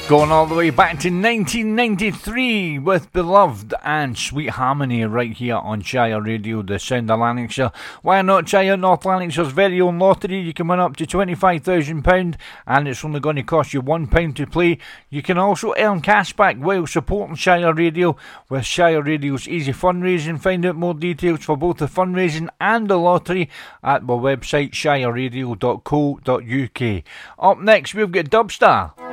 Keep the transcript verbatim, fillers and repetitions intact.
Going all the way back to nineteen ninety-three with Beloved and Sweet Harmony right here on Shire Radio, the sound of Lanarkshire. Why not try out North Lanarkshire's very own lottery? You can win up to twenty-five thousand pounds and it's only going to cost you one pound to play. You can also earn cash back while supporting Shire Radio with Shire Radio's easy fundraising. Find out more details for both the fundraising and the lottery at my website shire radio dot co dot uk. Up next we've got Dubstar.